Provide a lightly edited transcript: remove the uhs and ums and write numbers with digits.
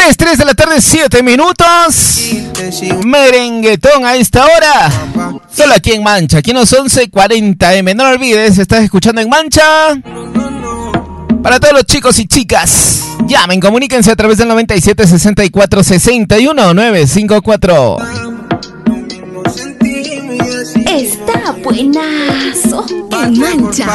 3 de la tarde, 7 minutos. Merenguetón a esta hora. Solo aquí en Mancha, aquí en los 11:40 M. No lo olvides, estás escuchando en Mancha. Para todos los chicos y chicas, llamen, comuníquense a través del 97 64 61 954. Está buenazo en Mancha.